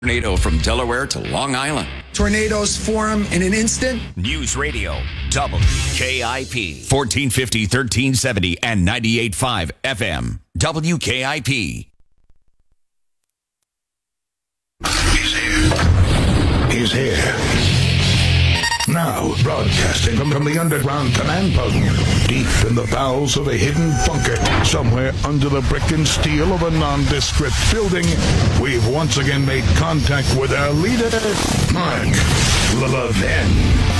Tornado from Delaware to Long Island. Tornadoes form in an instant. News Radio, WKIP. 1450, 1370, and 98.5 FM. WKIP. He's here. He's here. Now, broadcasting from the underground command post, deep in the bowels of a hidden bunker, somewhere under the brick and steel of a nondescript building, we've once again made contact with our leader, Mark Levin.